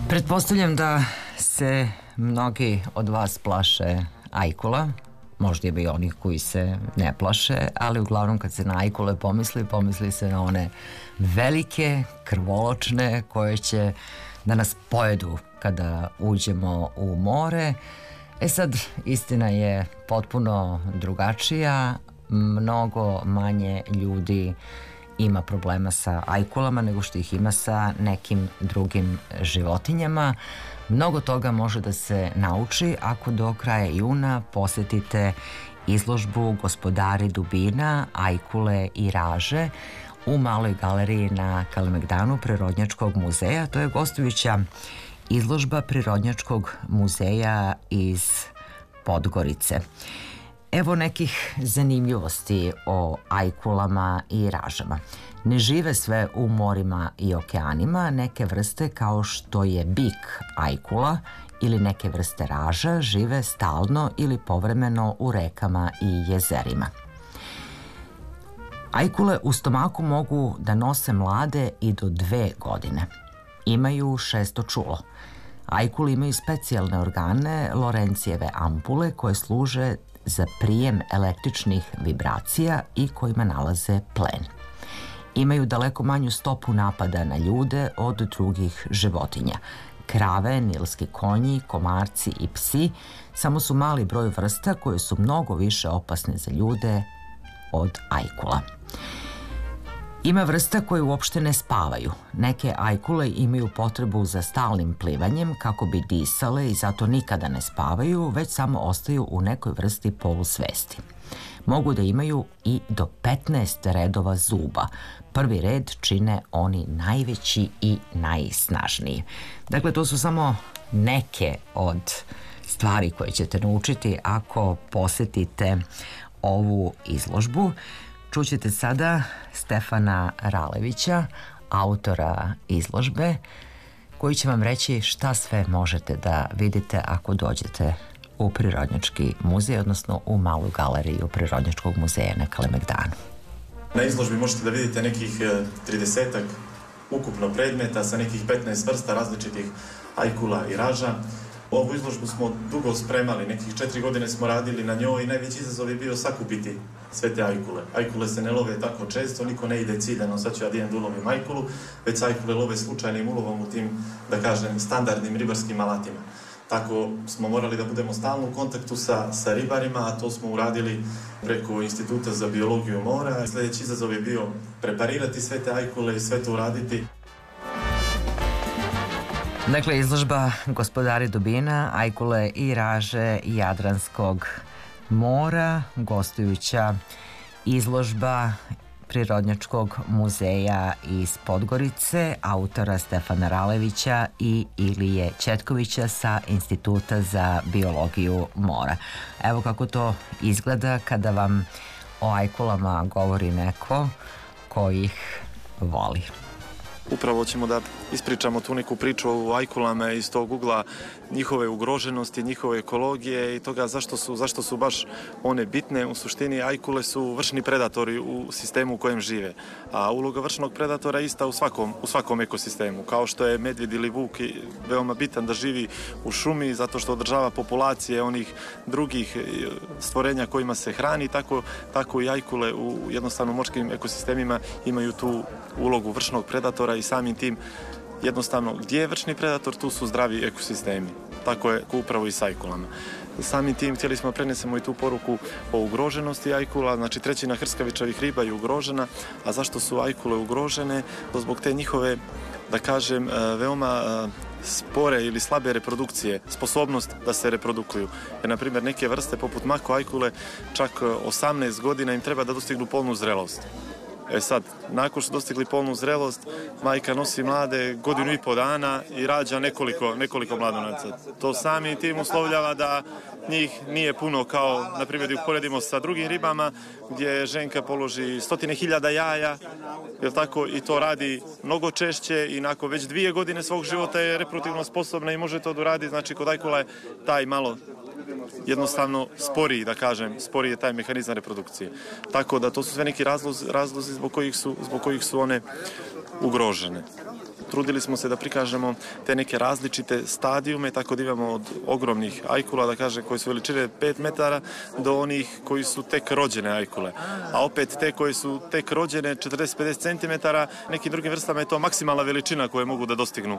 Pretpostavljam da se mnogi od vas plaše ajkula, možda i onih koji se ne plaše, ali uglavnom kad se na ajkule pomisli se na one velike, krvoločne koje će da nas pojedu kada uđemo u more. Sad, istina je potpuno drugačija, mnogo manje ljudi ima problema sa ajkulama nego što ih ima sa nekim drugim životinjama. Mnogo toga može da se nauči ako do kraja juna posetite izložbu Gospodari dubina, ajkule i raže u Maloj galeriji na Kalemegdanu Prirodnjačkog muzeja. To je gostujuća izložba Prirodnjačkog muzeja iz Podgorice. Evo nekih zanimljivosti o ajkulama i ražama. Ne žive sve u morima i okeanima, neke vrste kao što je bik ajkula ili neke vrste raža žive stalno ili povremeno u rekama i jezerima. Ajkule u stomaku mogu da nose mlade i do 2 godine. Imaju 6 čulo. Ajkule imaju specijalne organe, Lorencijeve ampule, koje služe za prijem električnih vibracija i kojima nalaze plen. Imaju daleko manju stopu napada na ljude od drugih životinja. Krave, nilski konji, komarci i psi samo su mali broj vrsta koje su mnogo više opasne za ljude od ajkula. Ima vrsta koje uopšte ne spavaju. Neke ajkule imaju potrebu za stalnim plivanjem kako bi disale i zato nikada ne spavaju, već samo ostaju u nekoj vrsti polusvesti. Mogu da imaju i do 15 redova zuba. Prvi red čine oni najveći i najsnažniji. Dakle, to su samo neke od stvari koje ćete naučiti ako posetite ovu izložbu. Čućete sada Stefana Ralevića, autora izložbe, koji će vam reći šta sve možete da vidite ako dođete u Prirodnjački muzej, odnosno u Malu galeriju Prirodnjačkog muzeja na Kalemegdanu. Na izložbi možete da vidite nekih 30-ak ukupno predmeta sa nekih 15 vrsta različitih ajkula i raža. Ovu izložbu smo dugo spremali, nekih 4 godine smo radili na njoj i najveći izazov je bio sakupiti sve te ajkule. Ajkule se ne love tako često, niko ne ide ciljano, sad ću ja da ulovim ajkulu, već se ajkule love slučajnim ulovom u tim, da kažem, standardnim ribarskim alatima. Tako smo morali da budemo stalno u kontaktu sa ribarima, a to smo uradili preko Instituta za biologiju mora. Sljedeći izazov je bio preparirati sve te ajkule i sve to uraditi. Dakle, izložba Gospodari dubina, ajkule i raže Jadranskog mora, gostujuća izložba Prirodnjačkog muzeja iz Podgorice, autora Stefana Ralevića i Ilije Ćetkovića sa Instituta za biologiju mora. Evo kako to izgleda kada vam o ajkulama govori neko ko ih voli. Upravo ćemo da ispričamo tu neku priču o ajkulama iz tog ugla njihove ugroženosti, njihove ekologije i toga zašto su baš one bitne. U suštini ajkule su vršni predatori u sistemu u kojem žive, a uloga vršnog predatora je ista u svakom ekosistemu. Kao što je medvjed ili vuk veoma bitan da živi u šumi zato što održava populacije onih drugih stvorenja kojima se hrani, tako i ajkule u jednostavno morskim ekosistemima imaju tu ulogu vršnog predatora i samim tim jednostavno gdje je vršni predator, tu su zdravi ekosistemi. Tako je upravo i s ajkulama. Samim tim htjeli smo prenesemo i tu poruku o ugroženosti ajkula, znači 1/3 hrskavičavih riba je ugrožena, a zašto su ajkule ugrožene? Zbog te njihove, da kažem, veoma spore ili slabe reprodukcije, sposobnost da se reprodukuju. Jer, na primjer, neke vrste poput mako ajkule čak 18 godina im treba da dostignu polnu zrelost. Sad, nakon što dostigli polnu zrelost, majka nosi mlade 1,5 godina i rađa nekoliko mladunaca. To sami tim uslovljava da njih nije puno kao, na primjer, da uporedimo sa drugim ribama gdje ženka položi 100.000 jaja, jel tako, i to radi mnogo češće i nakon već 2 godine svog života je reproduktivno sposobna i može to da uradi. Znači, kod ajkula je taj malo jednostavno sporiji, da kažem, sporiji je taj mehanizam reprodukcije. Tako da to su sve neki razlozi zbog kojih su one ugrožene. trudili smo se da prikažemo te neke različite stadijume, tako da imamo od ogromnih ajkula, da kažem, koji su veličine 5 metara, do onih koji su tek rođene ajkule. A opet te koje su tek rođene 40-50 centimetara, nekim drugim vrstama je to maksimalna veličina koju mogu da dostignu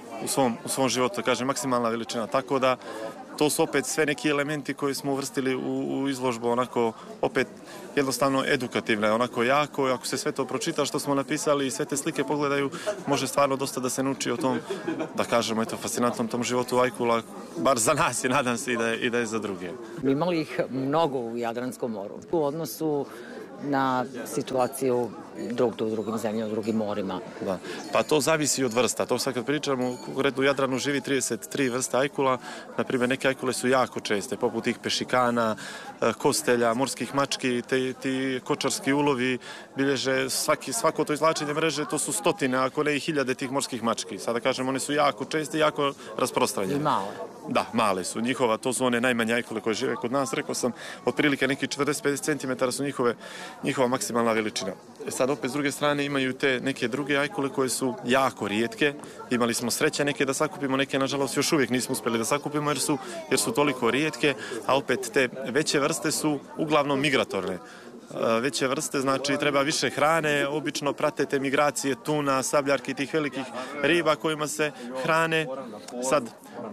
u svom životu, da kažem, maksimalna veličina. Tako da to su opet sve neki elementi koji smo uvrstili u izložbu, onako opet jednostavno edukativne, onako jako, ako se sve to pročita što smo napisali i sve te slike pogledaju, može stvarno dosta da se nauči o tom, da kažemo, eto, fascinantnom tom životu ajkula, bar za nas i nadam se i da je za druge. Imali ih mnogo u Jadranskom moru. U odnosu na situaciju u drugim zemljama, u drugim morima. Da. Pa to zavisi od vrsta. To sad kad pričamo, u Jadranu živi 33 vrste ajkula. Naprimjer, neke ajkule su jako česte, poput tih pešikana, kostelja, morskih mački, ti kočarski ulovi bilježe svako to izvlačenje mreže, to su stotine, ako ne i hiljade tih morskih mački. Sada kažem, one su jako česte i jako rasprostranjene. I male. Da, male su. To su one najmanje ajkule koje žive kod nas. Rekao sam, otprilike neki 40-50 cm su njihova maksimalna veličina. Sad opet s druge strane imaju te neke druge ajkule koje su jako rijetke. Imali smo sreće neke da sakupimo, neke nažalost još uvijek nismo uspjeli da sakupimo jer su toliko rijetke, a opet te veće vrste su uglavnom migratorne. Veće vrste, znači treba više hrane, obično prate te migracije tuna, sabljarki i tih velikih riba kojima se hrane. Sad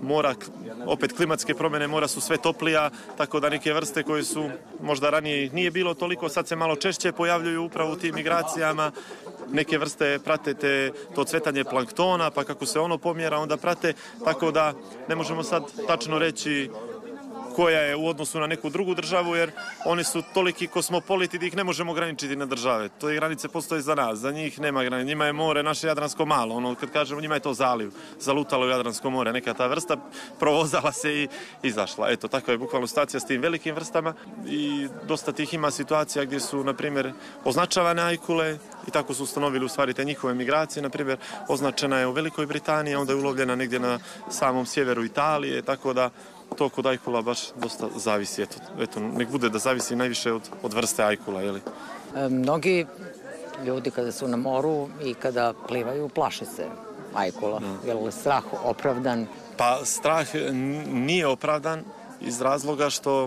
opet klimatske promjene, mora su sve toplija, tako da neke vrste koje su možda ranije nije bilo toliko, sad se malo češće pojavljuju upravo u tim migracijama. Neke vrste prate to cvetanje planktona, pa kako se ono pomjera, onda prate, tako da ne možemo sad tačno reći koja je u odnosu na neku drugu državu, jer oni su toliki kosmopoliti da ih ne možemo ograničiti na države. To granice postoje za nas, za njih nema granice. Njima je more, naše Jadransko malo. Kad kažemo, njima je to zaliv, zalutalo Jadransko more. Neka ta vrsta provozala se i izašla. Eto, takva je bukvalno situacija s tim velikim vrstama i dosta tih ima situacija gdje su, na primjer, označavane ajkule i tako su ustanovili u stvari te njihove migracije. Na primjer, označena je u Velikoj Britaniji, onda je ulovljena negdje na samom sjeveru Italije, tako da to kod ajkula baš dosta zavisi. Eto, nek bude da zavisi najviše od vrste ajkula, jeli? Mnogi ljudi kada su na moru i kada plivaju, plaše se ajkula. Je li strah opravdan? Pa strah nije opravdan iz razloga što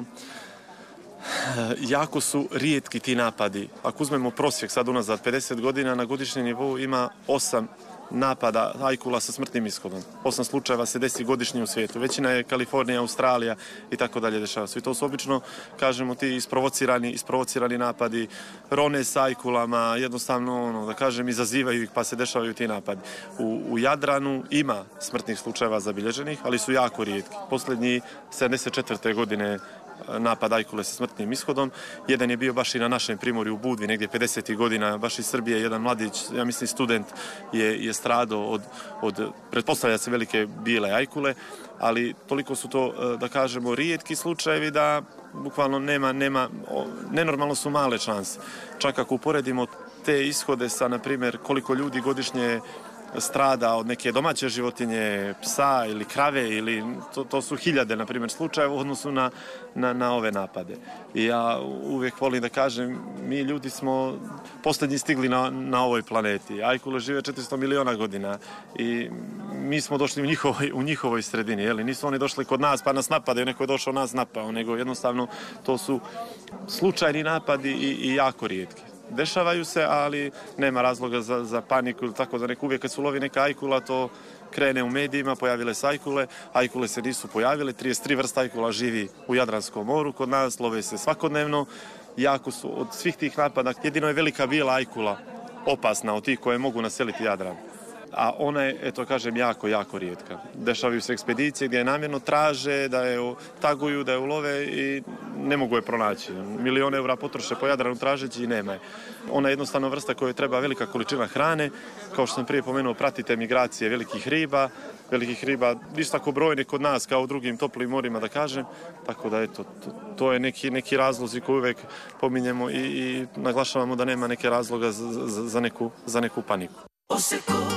jako su rijetki ti napadi. Ako uzmemo prosjek sad unazad 50 godina, na godišnjem nivou ima 8 napada ajkula sa smrtnim ishodom. 8 slučajeva se desi godišnje u svijetu. Većina je Kalifornija, Australija i tako dalje dešava se. I to su obično, kažemo, ti isprovocirani napadi, rone sa ajkulama, jednostavno, da kažem, izazivaju ih pa se dešavaju ti napadi. U Jadranu ima smrtnih slučajeva zabilježenih, ali su jako rijetki. Posljednji 74. godine napad ajkule sa smrtnim ishodom. Jedan je bio baš i na našem primorju u Budvi, negdje 50. godina, baš iz Srbije, jedan mladić, ja mislim student, je stradao od pretpostavlja se velike bijele ajkule, ali toliko su to, da kažemo, rijetki slučajevi da bukvalno nenormalno su male šanse. Čak ako uporedimo te ishode sa, na primjer, koliko ljudi godišnje strada od neke domaće životinje, psa ili krave, ili to su hiljade, na primjer, slučajeva u odnosu na ove napade. I ja uvijek volim da kažem, mi ljudi smo posljednji stigli na ovoj planeti. Ajkule žive 400 miliona godina i mi smo došli u njihovoj sredini. Jeli? Nisu oni došli kod nas pa nas napadaju, neko je došao nas napao, nego jednostavno to su slučajni napadi i jako rijetki. Dešavaju se, ali nema razloga za paniku ili tako da uvijek kad se ulovi neka ajkula, to krene u medijima, pojavile se ajkule. Ajkule se nisu pojavile, 33 vrsta ajkula živi u Jadranskom moru, kod nas love se svakodnevno. Jako su od svih tih napada, jedino je velika bijela ajkula opasna od tih koje mogu naseliti Jadran. A ona je, eto kažem, jako, jako rijetka. Dešavaju se ekspedicije gdje je namjerno traže, da je taguju, da je ulove i ne mogu je pronaći. Milione eura potroše po Jadranu tražeći i nema je. Ona je jednostavno vrsta kojoj treba velika količina hrane. Kao što sam prije pomenuo, pratite migracije velikih riba, nisu tako brojne kod nas kao u drugim toplim morima, da kažem. Tako da, eto, to je neki razlozi koji uvijek pominjemo i naglašavamo da nema neke razloga za neku paniku.